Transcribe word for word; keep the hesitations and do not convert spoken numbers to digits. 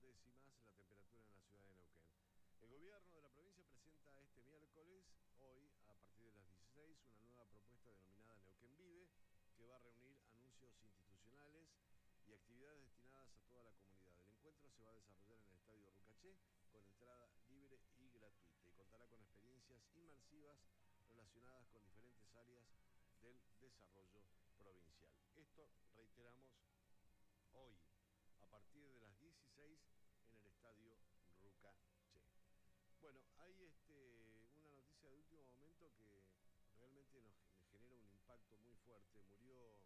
décimas la temperatura en la ciudad de Neuquén. El gobierno de la provincia presenta este miércoles, hoy, a partir de las dieciséis, una nueva propuesta denominada Neuquén Vive, que va a reunir anuncios institucionales y actividades destinadas a toda la comunidad. El encuentro se va a desarrollar en el Estadio Rucaché, con entrada libre y gratuita, y contará con experiencias inmersivas relacionadas con diferentes áreas del desarrollo provincial. Esto, reiteramos, hoy, a partir de las dieciséis, en el Estadio Rucaché. Bueno, hay este, una noticia de último momento que realmente nos genera un impacto muy fuerte. Murió